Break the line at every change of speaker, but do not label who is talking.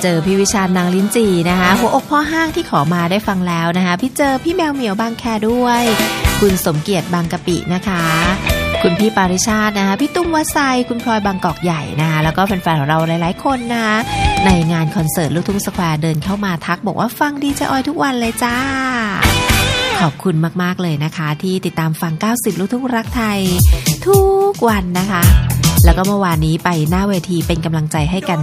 เจอพี่วิชาญนางลิ้นจี่นะคะหัวอกพ่อห้างที่ขอมาได้ฟังแล้วนะคะพี่เจอพี่แมวเหมียวบางแคด้วยคุณสมเกียรติบางกะปินะคะคุณพี่ปาริชาตินะคะพี่ตุ้มวัดไซคุณพลอยบางกอกใหญ่นะคะแล้วก็แฟนๆของเราหลายๆคนนะคะในงานคอนเสิร์ตลูกทุ่งสแควร์เดินเข้ามาทักบอกว่าฟังดีเจออยทุกวันเลยจ้าขอบคุณมากๆเลยนะคะที่ติดตามฟัง90ลูกทุ่งรักไทยทุกวันนะคะแล้วก็เมื่อวานนี้ไปหน้าเวทีเป็นกำลังใจให้กัน